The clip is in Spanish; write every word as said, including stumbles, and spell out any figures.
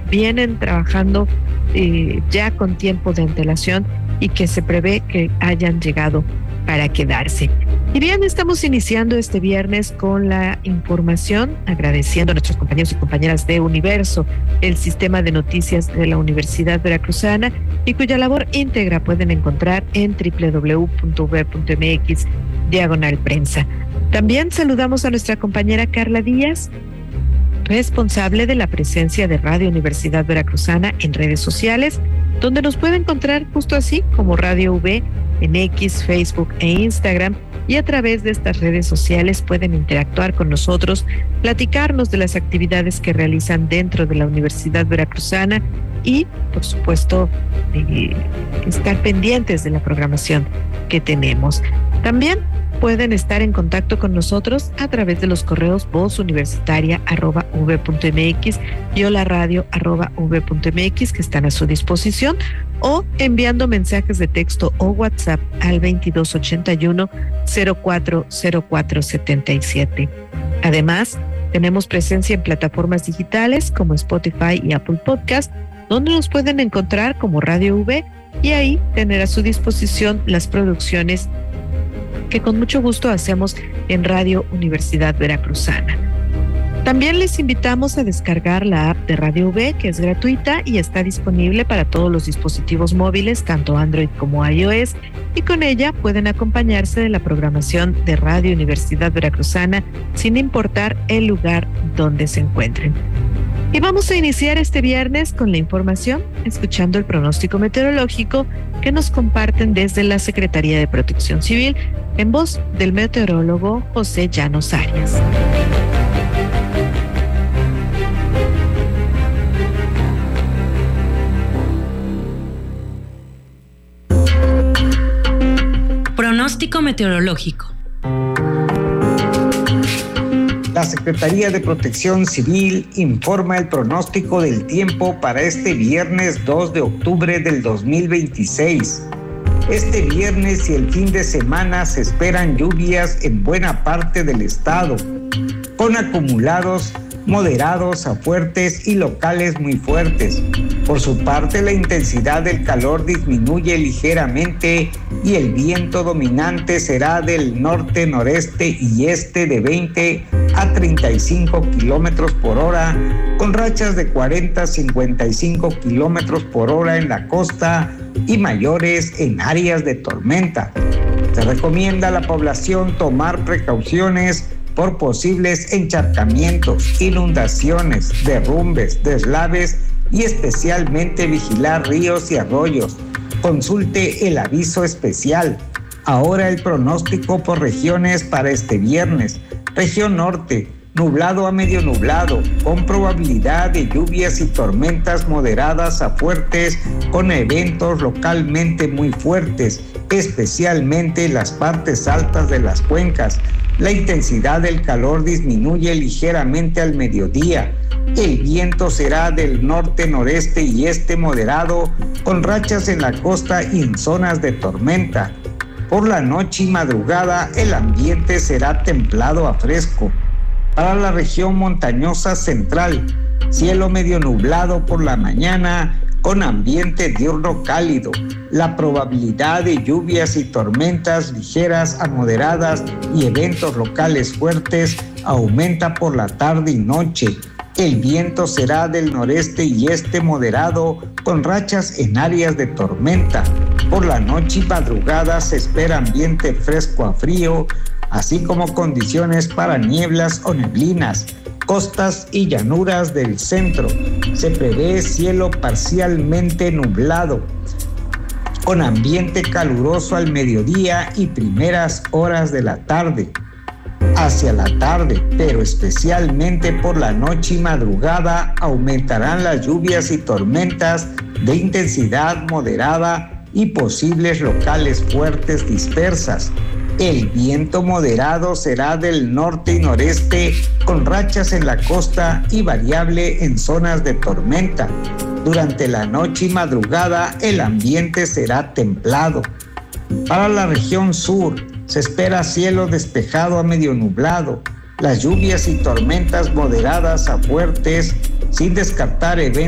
vienen trabajando eh, ya con tiempo de antelación y que se prevé que hayan llegado para quedarse. Y bien, estamos iniciando este viernes con la información, agradeciendo a nuestros compañeros y compañeras de Universo, el sistema de noticias de la Universidad Veracruzana, y cuya labor íntegra pueden encontrar en doble u doble u doble u punto u v punto m x diagonal prensa. También saludamos a nuestra compañera Carla Díaz, responsable de la presencia de Radio Universidad Veracruzana en redes sociales, donde nos puede encontrar justo así como Radio V en X, Facebook e Instagram, y a través de estas redes sociales pueden interactuar con nosotros, platicarnos de las actividades que realizan dentro de la Universidad Veracruzana y, por supuesto, eh, estar pendientes de la programación que tenemos. También pueden estar en contacto con nosotros a través de los correos vozuniversitaria arroba v punto m x y hola radio arroba v punto m x que están a su disposición, o enviando mensajes de texto o WhatsApp al veintidós ochenta y uno cero cuatro cero cuatro setenta y siete. Además, tenemos presencia en plataformas digitales como Spotify y Apple Podcast, donde nos pueden encontrar como Radio V y ahí tener a su disposición las producciones que con mucho gusto hacemos en Radio Universidad Veracruzana. También les invitamos a descargar la app de Radio V, que es gratuita y está disponible para todos los dispositivos móviles, tanto Android como iOS, y con ella pueden acompañarse de la programación de Radio Universidad Veracruzana sin importar el lugar donde se encuentren. Y vamos a iniciar este viernes con la información, escuchando el pronóstico meteorológico que nos comparten desde la Secretaría de Protección Civil, en voz del meteorólogo José Llanos Arias. Pronóstico meteorológico. La Secretaría de Protección Civil informa el pronóstico del tiempo para este viernes dos de octubre del dos mil veintiséis. Este viernes y el fin de semana se esperan lluvias en buena parte del estado, con acumulados moderados a fuertes y locales muy fuertes. Por su parte, la intensidad del calor disminuye ligeramente y el viento dominante será del norte, noreste y este de veinte a treinta y cinco kilómetros por hora, con rachas de cuarenta a cincuenta y cinco kilómetros por hora en la costa y mayores en áreas de tormenta. Se recomienda a la población tomar precauciones por posibles encharcamientos, inundaciones, derrumbes, deslaves y especialmente vigilar ríos y arroyos. Consulte el aviso especial. Ahora el pronóstico por regiones para este viernes. Región norte, nublado a medio nublado, con probabilidad de lluvias y tormentas moderadas a fuertes, con eventos localmente muy fuertes, especialmente en las partes altas de las cuencas. La intensidad del calor disminuye ligeramente al mediodía. El viento será del norte, noreste y este moderado, con rachas en la costa y en zonas de tormenta. Por la noche y madrugada, el ambiente será templado a fresco. Para la región montañosa central, cielo medio nublado por la mañana, con ambiente diurno cálido. La probabilidad de lluvias y tormentas ligeras a moderadas y eventos locales fuertes aumenta por la tarde y noche. El viento será del noreste y este moderado, con rachas en áreas de tormenta. Por la noche y madrugada se espera ambiente fresco a frío, así como condiciones para nieblas o neblinas. Costas y llanuras del centro. Se prevé cielo parcialmente nublado, con ambiente caluroso al mediodía y primeras horas de la tarde. Hacia la tarde, pero especialmente por la noche y madrugada, aumentarán las lluvias y tormentas de intensidad moderada y posibles locales fuertes dispersas. El viento moderado será del norte y noreste, con rachas en la costa y variable en zonas de tormenta. Durante la noche y madrugada, el ambiente será templado. Para la región sur, se espera cielo despejado a medio nublado. Las lluvias y tormentas moderadas a fuertes, sin descartar eventos